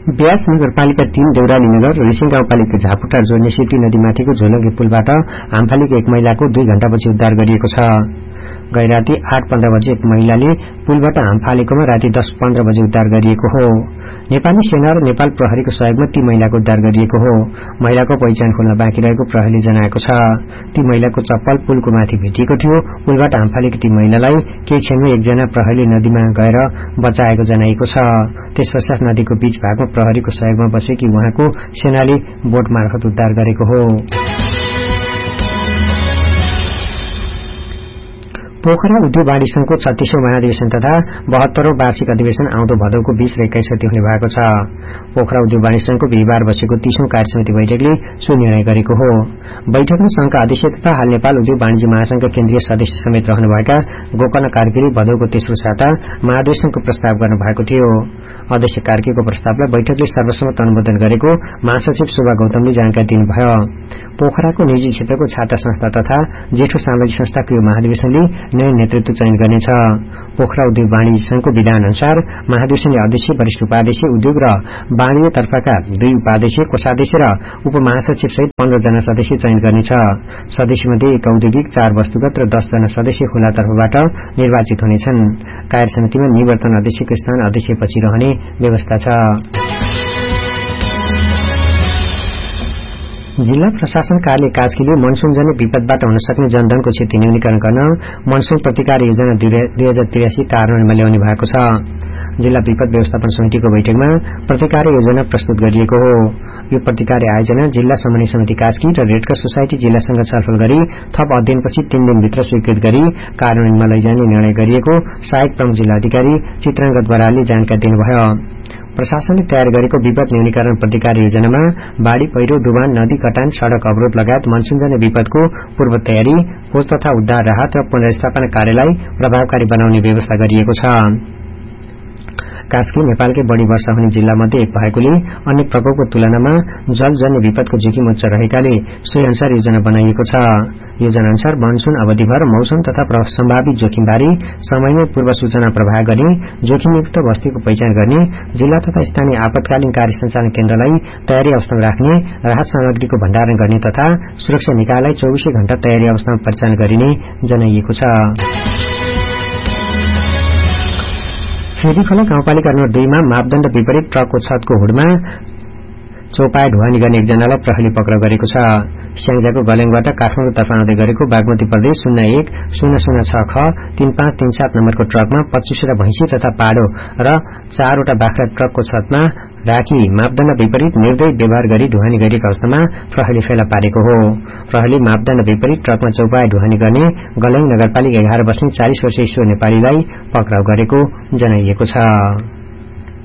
Bash नगरपालिका 3 देउराली नगर र रिसिङ गाउँपालिका झापुटा जोड्ने सेती नदीमाथिको झोलङ्गे पुलबाट हामफालीको एक महिलाको 2 घण्टापछि उद्धार गरिएको छ। गैराती 8:15 बजे एक महिलाले पुलबाट हामफालेकोमा राति 10:15 बजे उद्धार गरिएको हो। नेपाली सेना र नेपाल प्रहरीको सहयोगमा ती महिलाको उद्धार गरिएको हो। महिलाको पहिचान खोल्न बाँकी रहेको प्रहरीले जनाएको छ। ती महिलाको चप्पल पुलको माथि भेटिएको थियो। पुलबाट हामफालेको ती महिलालाई केही क्षणमा एकजना प्रहरीले नदीमा गएर बचाएको जनाइएको छ। त्यसपश्चात नदीको बीच भागमा प्रहरीको सहयोगमा बसेकी उहाँको सेनाले बोट मार्फत उद्धार गरेको हो। पोखरा उद्योग वाणिज्य संघको 36औं महाधिवेशन तथा 72औं वार्षिक अधिवेशन आउँदो भदौको 20 र 21 गते हुने भएको छ। पोखरा उद्योग वाणिज्य संघको बिहिबार बसेको 30औं कार्यसमिति बैठकले सो निर्णय गरेको हो। बैठकमा संघका अध्यक्ष तथा हाल नेपाल उद्योग वाणिज्य महासंघका केन्द्रीय सदस्य समेत रहनुभएका गोकर्ण कार्कीले भदौको तेस्रो साता महाधिवेशनको प्रस्ताव गर्नु भएको थियो। अध्यक्ष कार्कीको प्रस्तावलाई बैठकले सर्वसम्मत अनुमोदन गरेको महासचिव शोभा गौतमले जानकारी दिनुभयो। पोखराको निजी क्षेत्रको छाता संस्था तथा जेठो सामाजिक संस्थाको यो महाधिवेशनले नयाँ नेतृत्व चयन गर्नेछ। पोखरा उद्योग वाणिज्य संघको विधान अनुसार महाधिवेशनले अध्यक्ष, वरिष्ठ उपाध्यक्ष, उद्योग र वाणिज्य तर्फका 2 उपाध्यक्ष, कोषाध्यक्ष र उपमहासचिव सहित 15 जना सदस्य चयन गर्नेछ। सदस्यमध्ये 1 औद्योगिक, 4 वस्तुगत र 10 जना सदस्य खुला तर्फबाट निर्वाचित हुनेछन्। कार्यसमितिमा निवर्तन अध्यक्षको स्थान अध्यक्षपछि रहने व्यवस्था छ। जिल्ला प्रशासन कार्यालय कास्कीले मनसूनजन्य विपदबाट हुन सक्ने जनधनको क्षति न्यूनीकरण गर्न मनसून प्रतिकार योजना 2083 कार्यान्वयनमा ल्याउने भएको छ। जिल्ला विपद व्यवस्थापन समितिको बैठकमा प्रतिकार योजना प्रस्तुत गरिएको हो। यो प्रतिकार आयोजना जिल्ला समन्वय समिति कास्की र रेडक्रस सोसाइटी जिल्लासँग छलफल गरी थप अध्ययनपछि 3 दिनभित्र स्वीकृत गरी कार्यान्वयनमा लैजाने निर्णय गरिएको सहायक प्रमुख जिल्ला अधिकारी चित्रांगत बरालले जानकारी दिनुभयो। प्रशासनले तयार गरेको विपद न्यूनीकरण प्रतिकार योजनामा बाढ़ी, पहिरो, डुबान, नदी कटान, सड़क अवरोध लगायत मनसूनजन्य विपदको पूर्व तयारी, खोज तथा उद्धार, राहत र पुनर्स्थापना कार्यलाई प्रभावकारी बनाउने व्यवस्था गरिएको छ। कास्की नेपालकै बढ़ी वर्षा हुने जिल्लामध्ये एक भएकोले अन्य प्रकोपको तुलनामा जलजन्य विपदको जोखिम उच्च रहेकाले सोही अनुसार योजना बनाइएको छ। योजना अनुसार मनसून अवधिभर मौसम तथा सम्भावित जोखिमबारे समयमै पूर्व सूचना प्रवाह गर्ने, जोखिमयुक्त बस्तीको पहिचान गर्ने, जिल्ला तथा स्थानीय आपतकालीन कार्य संचालन केन्द्रलाई तयारी अवस्थामा राख्ने, राहत सामग्रीको भण्डारण गर्ने तथा सुरक्षा निकायलाई 24 घण्टा तयारी अवस्थामा परिचालन गरिने जनाइएको छ। फेदीखोला गाउँपालिका नम्बर 2 मा मापदण्ड विपरीत ट्रकको छतको हुडमा चौपाया ढुवानी गर्ने एकजनालाई प्रहरीले पक्राउ गरेको छ। स्याङ्जाको गलेङबाट काठमाडौँ तर्फ आउँदै गरेको बागमती प्रदेश 01-006 ख 3537 नम्बरको ट्रकमा 25 भैंसी तथा पाडो र 4 वटा बाख्रा ट्रकको छतमा राखी मापदण्ड विपरीत निर्दय व्यवहार गरी ढुवानी गरिएको अवस्थामा प्रहरीले फेला पारेको हो। प्रहरीले मापदण्ड विपरीत ट्रकमा चौपाया ढुवानी गर्ने गलेङ नगरपालिका 11 बस्ने 40 वर्षीय ईश्वर नेपालीलाई पक्राउ गरेको जनाइएको छ।